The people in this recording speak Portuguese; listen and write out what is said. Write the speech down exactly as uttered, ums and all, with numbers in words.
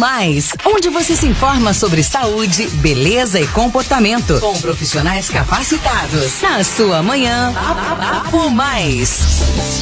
Mais, onde você se informa sobre saúde, beleza e comportamento com profissionais capacitados. Na sua manhã, Papo Mais.